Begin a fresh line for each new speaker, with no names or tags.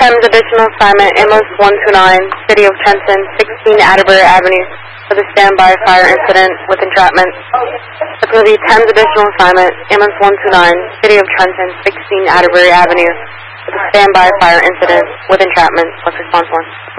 Thames additional assignment, Amos 129, City of Trenton, 16 Atterbury Avenue, for the standby fire incident with entrapment. That's going to be Thames additional assignment, Amos 129, City of Trenton, 16 Atterbury Avenue, for the standby fire incident with entrapment. What's response 1?